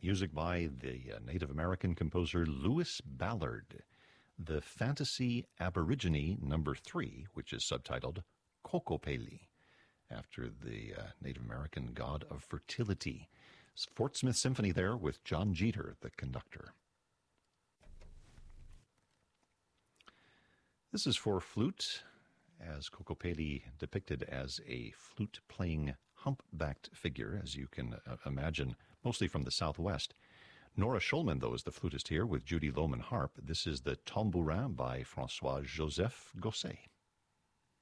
Music by the Native American composer Lewis Ballard. The Fantasy Aborigine No. 3, which is subtitled Kokopeli, after the Native American god of fertility. It's Fort Smith Symphony there with John Jeter, the conductor. This is for flute, as Kokopeli depicted as a flute-playing humpbacked figure, as you can imagine, mostly from the Southwest. Nora Schulman, though, is the flutist here with Judy Lohman harp. This is the Tambourin by François-Joseph Gosset.